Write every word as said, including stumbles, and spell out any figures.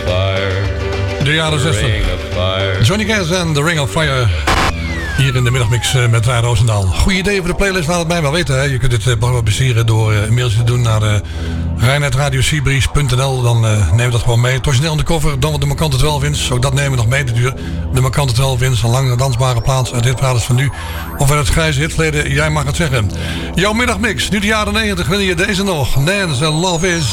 De jaren zestig. Johnny Cash en The Ring of Fire. Hier in de middagmix met Rijn Roosendaal. Goeie idee voor de playlist, laat het mij wel weten. Hè. Je kunt dit programma besturen door een mailtje te doen naar uh, rijn at radio seabreeze punt n l. Dan uh, nemen we dat gewoon mee. Het origineel undercover, dan wat de markante twaalf inch. Ook dat nemen we nog mee te duur. De markante twaalf inch, een lange dansbare plaats uit dit praat is van nu. Of uit het grijze hitverleden, jij mag het zeggen. Jouw middagmix, nu de jaren negentig, wil je deze nog. Dance and Love Is.